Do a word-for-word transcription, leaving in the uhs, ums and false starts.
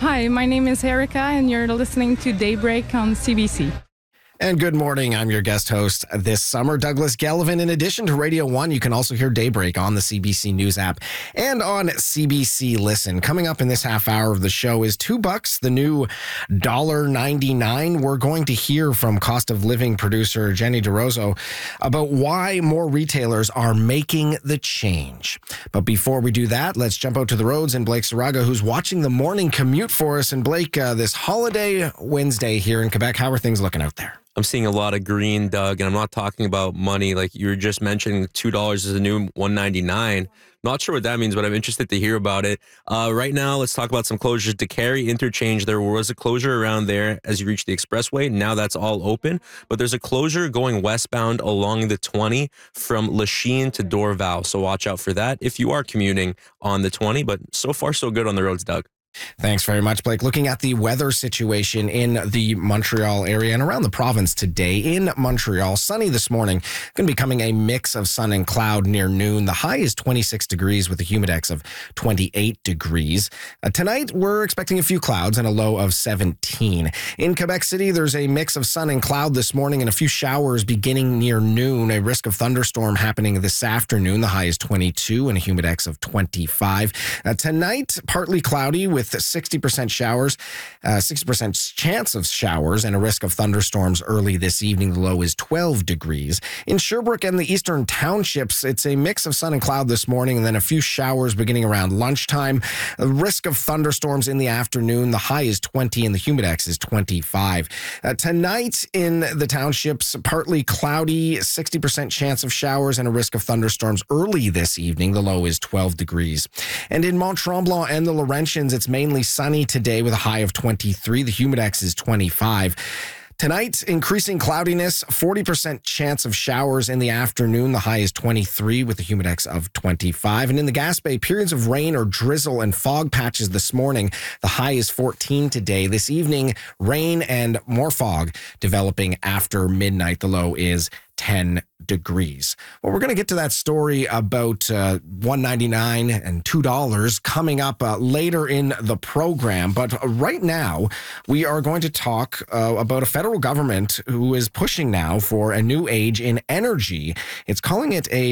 Hi, my name is Erica, and you're listening to Daybreak on C B C. And good morning. I'm your guest host this summer, Douglas Gallivan. In addition to Radio one, you can also hear Daybreak on the C B C News app and on C B C Listen. Coming up in this half hour of the show is two bucks, the new one dollar ninety-nine. We're going to hear from cost of living producer Jenny DeRozo about why more retailers are making the change. But before we do that, let's jump out to the roads and Blake Saraga, who's watching the morning commute for us. And Blake, uh, this holiday Wednesday here in Quebec, how are things looking out there? I'm seeing a lot of green, Doug, and I'm not talking about money. Like you were just mentioning, two dollars is the new one ninety-nine. Not sure what that means, but I'm interested to hear about it. Uh, right now, let's talk about some closures. To Carey Interchange, there was a closure around there as you reach the expressway. Now that's all open, but there's a closure going westbound along the twenty from Lachine to Dorval. So watch out for that if you are commuting on the twenty, but so far so good on the roads, Doug. Thanks very much, Blake. Looking at the weather situation in the Montreal area and around the province today. In Montreal, sunny this morning. Going to be coming a mix of sun and cloud near noon. The high is twenty-six degrees with a humidex of twenty-eight degrees. Uh, tonight, we're expecting a few clouds and a low of seventeen. In Quebec City, there's a mix of sun and cloud this morning and a few showers beginning near noon. A risk of thunderstorm happening this afternoon. The high is twenty-two and a humidex of twenty-five. Uh, tonight, partly cloudy with sixty percent showers, uh, sixty percent chance of showers, and a risk of thunderstorms early this evening. The low is twelve degrees. In Sherbrooke and the eastern townships, it's a mix of sun and cloud this morning, and then a few showers beginning around lunchtime. A risk of thunderstorms in the afternoon. The high is twenty, and the humidex is twenty-five. Uh, tonight in the townships, partly cloudy, sixty percent chance of showers, and a risk of thunderstorms early this evening. The low is twelve degrees. And in Mont-Tremblant and the Laurentians, it's mainly sunny today with a high of twenty-three. The humidex is twenty-five. Tonight, increasing cloudiness, forty percent chance of showers in the afternoon. The high is twenty-three with a humidex of twenty-five. And in the Gaspé, periods of rain or drizzle and fog patches this morning. The high is fourteen today. This evening, rain and more fog developing after midnight. The low is ten degrees. Well, we're going to get to that story about uh, one ninety-nine and two dollars coming up uh, later in the program. But right now, we are going to talk uh, about a federal government who is pushing now for a new age in energy. It's calling it a